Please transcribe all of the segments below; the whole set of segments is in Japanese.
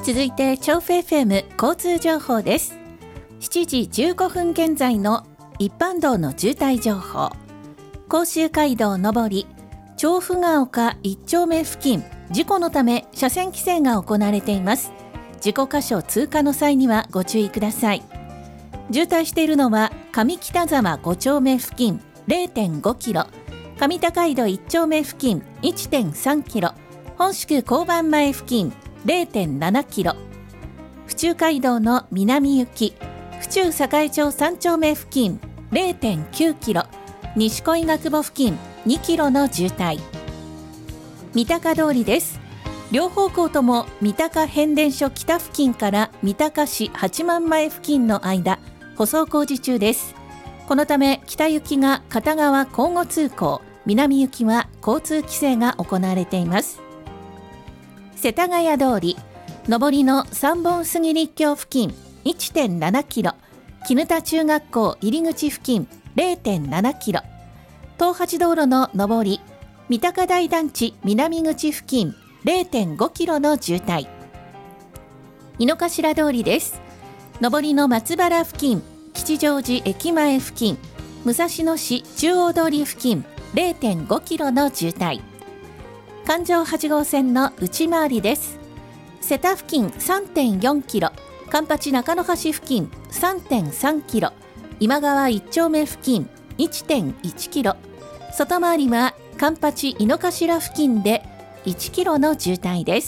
続いて調布 FM 交通情報です。7時15分現在の一般道の渋滞情報。甲州街道上り調布が丘1丁目付近、事故のため車線規制が行われています。事故箇所通過の際にはご注意ください。渋滞しているのは上北沢5丁目付近 0.5 キロ、上高井戸1丁目付近 1.3 キロ、本宿交番前付近 0.7 キロ、府中街道の南行き府中栄町3丁目付近 0.9 キロ、西小医学部付近2キロの渋滞。三鷹通りです。両方向とも三鷹変電所北付近から三鷹市八幡前付近の間、舗装工事中です。このため北行きが片側交互通行、南行きは交通規制が行われています。世田谷通り上りの三本杉立教付近 1.7 キロ、絹田中学校入り口付近 0.7 キロ、東八道路の上り三鷹台団地南口付近 0.5 キロの渋滞。井の頭通りです。上りの松原付近吉祥寺駅前付近、武蔵野市中央通り付近 0.5 キロの渋滞。環状8号線の内回りです。瀬田付近 3.4 キロ、環八中野橋付近 3.3 キロ、今川1丁目付近 1.1 キロ、外回りは環八井の頭付近で1キロの渋滞です。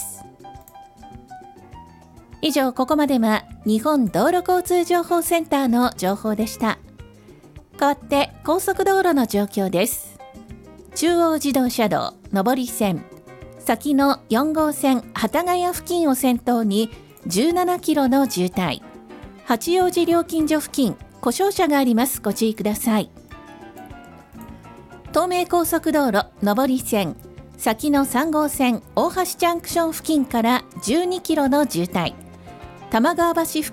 以上、ここまでは日本道路交通情報センターの情報でした。代わって高速道路の状況です。中央自動車道上り線、先の4号線幡ヶ谷付近を先頭に17キロの渋滞。八王子料金所付近故障車があります。ご注意ください。東名高速道路上り線、先の3号線大橋ジャンクション付近から12キロの渋滞。玉川橋付